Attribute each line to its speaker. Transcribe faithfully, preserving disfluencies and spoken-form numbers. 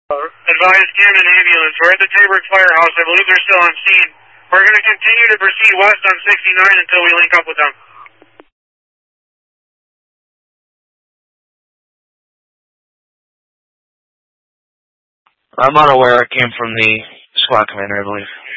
Speaker 1: Advise Camden Ambulance. We're at the Taybrook Firehouse. I believe they're still on scene. We're going to continue to proceed west on sixty-nine until we link up with them.
Speaker 2: I'm unaware. It came from the squad commander, I believe.